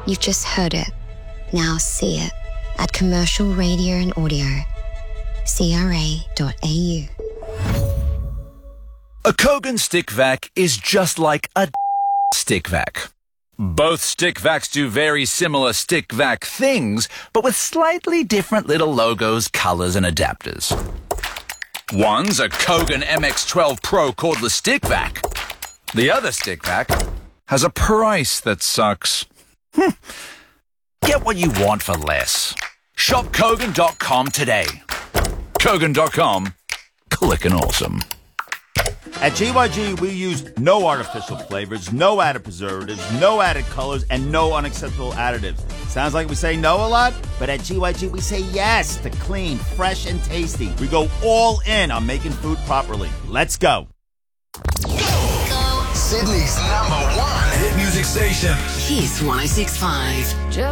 You've just heard it. Now see it at Commercial Radio and Audio. CRA.au. A Kogan stick vac is just like a stick vac. Both stick vacs do very similar stick vac things, but with slightly different little logos, colors, and adapters. One's a Kogan MX12 Pro cordless stick vac. The other stick vac has a price that sucks. Get what you want for less. Shop Kogan.com today. Kogan.com. Clickin' awesome. At GYG, we use no artificial flavors, no added preservatives, no added colors, and no unacceptable additives. Sounds like we say no a lot, but at GYG, we say yes to clean, fresh, and tasty. We go all in on making food properly. Let's go. Sydney's #1 hit music station. Kiss 106.5.